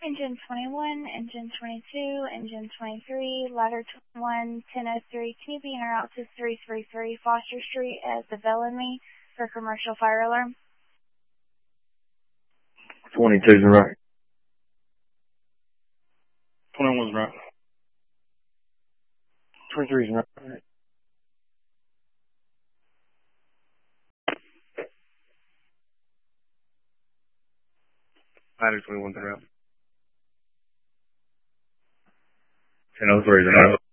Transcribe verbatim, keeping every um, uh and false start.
Engine twenty-one, engine twenty-two, engine twenty-three, ladder twenty-one, ten oh three. Can you be in or out to three three three Foster Street as the Bell and Me for commercial fire alarm? twenty-two's right. twenty-one's right. twenty-three's right. Ladder twenty-one's right. ten oh three's right.